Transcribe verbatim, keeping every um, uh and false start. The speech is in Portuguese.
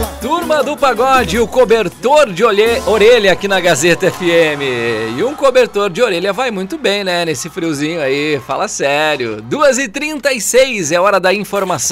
Turma do Pagode, o cobertor de olhe... orelha aqui na Gazeta F M. E um cobertor de orelha vai muito bem, né? Nesse friozinho aí, fala sério. duas e trinta e seis é hora da informação.